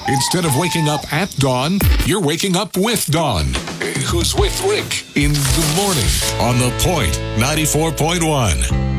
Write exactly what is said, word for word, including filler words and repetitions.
Instead of waking up at dawn, you're waking up with Dawn, who's with Rick in the morning on The Point ninety-four point one.